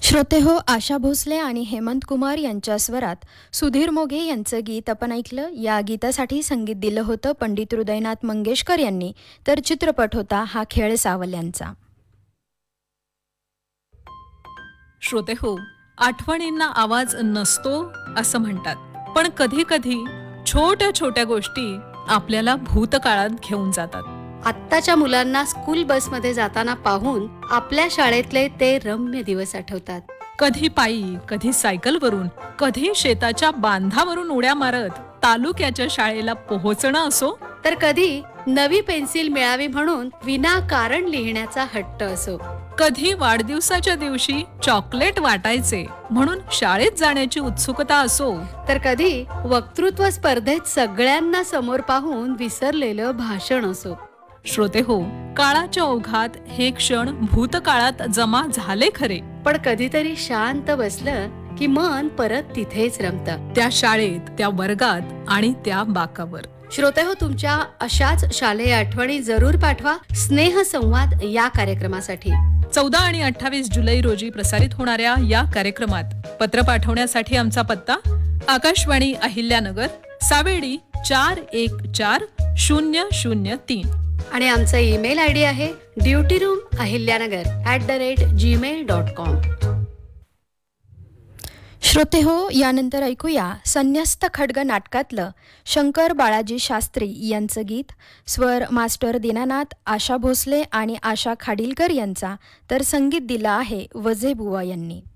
श्रोते हो, आशा भोसले आणि हेमंत कुमार यांच्या स्वरात सुधीर मोघे यांचं गीत आपण ऐकलं. या गीतासाठी संगीत दिलं होतं पंडित हृदयनाथ मंगेशकर यांनी, तर चित्रपट होता हा खेळ सावल्यांचा. श्रोते हो, आठवणींना आवाज नसतो असं म्हणतात, पण कधी कधी छोट्या छोट्या गोष्टी आपल्याला भूतकाळात घेऊन जातात. आत्ताच्या मुलांना स्कूल बसमध्ये जाताना पाहून आपल्या शाळेतले ते रम्य दिवस आठवतात. कधी पायी, कधी सायकलवरून, कधी शेताच्या बांधावरून उड्या मारत तालुक्याच्या शाळेला पोहोचणं असो, तर कधी नवी पेन्सिल मिळावी म्हणून विनाकारण लिहिण्याचा हट्ट असो, कधी वाढदिवसाच्या दिवशी चॉकलेट वाटायचे म्हणून शाळेत जाण्याची उत्सुकता असो, तर कधी वक्तृत्व स्पर्धेत सगळ्यांना समोर पाहून विसरलेलं भाषण असो. श्रोते हो, काळाच्या ओघात हे क्षण भूतकाळात जमा झाले खरे, पण कधीतरी शांत बसलं की मन परत तिथेच रमतं, त्या शाळेत, त्या वर्गात आणि त्या बाकावर. श्रोते हो, तुमच्या अशाच शालेय आठवणी जरूर पाठवा स्नेहसंवाद या कार्यक्रमासाठी. 14 आणि 28 जुलै रोजी प्रसारित होणाऱ्या या कार्यक्रमात पत्र पाठवण्यासाठी आमचा पत्ता आकाशवाणी अहिल्यानगर, सावेडी 414003 आणि आमचा ईमेल आयडी आहे dutyroomahilyanagар@gmail.com. श्रोते हो, यानंतर ऐकूया संन्यस्त खड्ग नाटकातलं शंकर बाळाजी शास्त्री यांचं गीत. स्वर मास्टर दीनानाथ, आशा भोसले आणि आशा खाडीलकर यांचा, तर संगीत दिलं आहे वझे बुवा यांनी.